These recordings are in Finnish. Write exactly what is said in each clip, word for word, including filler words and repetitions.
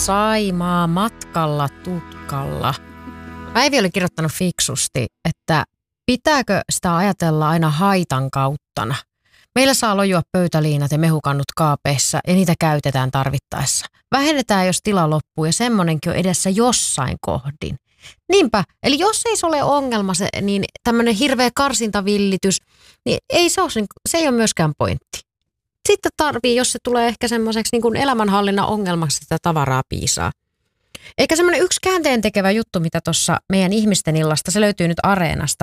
Saimaa matkalla tutkalla. Päivi oli kirjoittanut fiksusti, että pitääkö sitä ajatella aina haitan kauttana. Meillä saa lojua pöytäliinat ja mehukannut kaapeissa ja niitä käytetään tarvittaessa. Vähennetään, jos tila loppuu ja semmonenkin on edessä jossain kohdin. Niinpä, eli jos ei se ole ongelma, se, niin tämmöinen hirveä karsintavillitys, niin ei se, ole, se ei ole myöskään pointti. Sitten tarvii, jos se tulee ehkä semmoiseksi niin kuin elämänhallinnan ongelmaksi, sitä tavaraa piisaa. Eikä semmoinen yksi käänteen tekevä juttu, mitä tuossa meidän ihmisten illasta, se löytyy nyt Areenasta,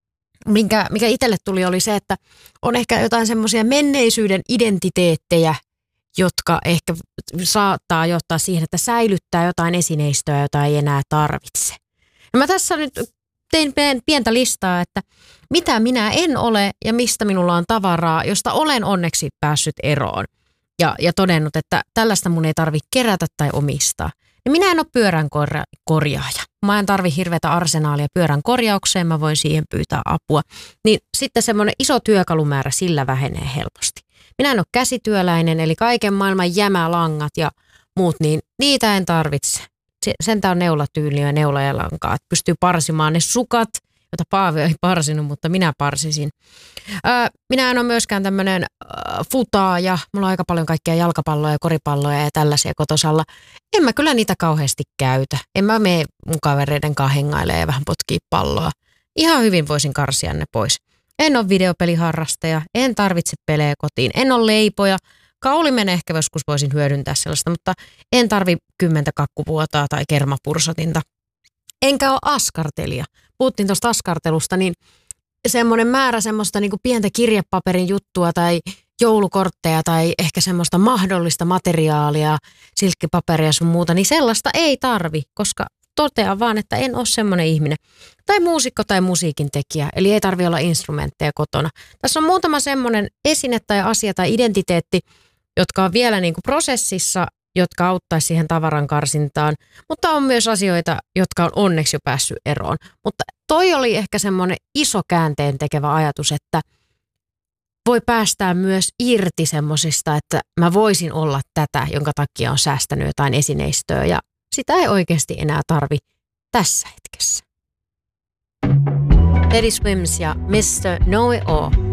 minkä, mikä itselle tuli, oli se, että on ehkä jotain semmoisia menneisyyden identiteettejä, jotka ehkä saattaa johtaa siihen, että säilyttää jotain esineistöä, jota ei enää tarvitse. Ja mä tässä nyt tein pientä listaa, että mitä minä en ole ja mistä minulla on tavaraa, josta olen onneksi päässyt eroon. Ja, ja todennut, että tällaista mun ei tarvitse kerätä tai omistaa. Ja minä en ole pyörän korja- korjaaja. Mä en tarvi hirveätä arsenaalia pyörän korjaukseen, mä voin siihen pyytää apua. Niin sitten semmoinen iso työkalumäärä sillä vähenee helposti. Minä en ole käsityöläinen, eli kaiken maailman jämälangat ja muut, niin niitä en tarvitse. Sentään on neulatyyliä ja neula ja lankaa, että pystyy parsimaan ne sukat, jota Paavi ei parsinut, mutta minä parsisin. Ää, minä en ole myöskään tämmöinen futaaja. Mulla on aika paljon kaikkia jalkapalloja ja koripalloja ja tällaisia kotosalla. En mä kyllä niitä kauheasti käytä. En mä mene mun kavereiden kanssa hengailemaan ja vähän potkii palloa. Ihan hyvin voisin karsia ne pois. En ole videopeliharrastaja, en tarvitse pelejä kotiin, en ole leipoja. Kaulimen ehkä joskus voisin hyödyntää sellaista, mutta en tarvi kymmentä kakkupuotaa tai kermapursotinta. Enkä ole askartelija. Puhuttiin tuosta askartelusta, niin semmoinen määrä semmoista niin kuin pientä kirjepaperin juttua tai joulukortteja tai ehkä semmoista mahdollista materiaalia, silkkipaperia sun muuta, niin sellaista ei tarvi, koska totean vaan, että en ole semmoinen ihminen. Tai muusikko tai musiikin tekijä, eli ei tarvi olla instrumentteja kotona. Tässä on muutama semmoinen esine tai asia tai identiteetti, jotka on vielä niin kuin prosessissa, jotka auttaisi siihen tavaran karsintaan, mutta on myös asioita, jotka on onneksi jo päässyt eroon. Mutta toi oli ehkä semmoinen iso käänteen tekevä ajatus, että voi päästää myös irti semmosista, että mä voisin olla tätä, jonka takia on säästänyt jotain esineistöä ja sitä ei oikeasti enää tarvi tässä hetkessä. Teddy Swims ja mister Know It All.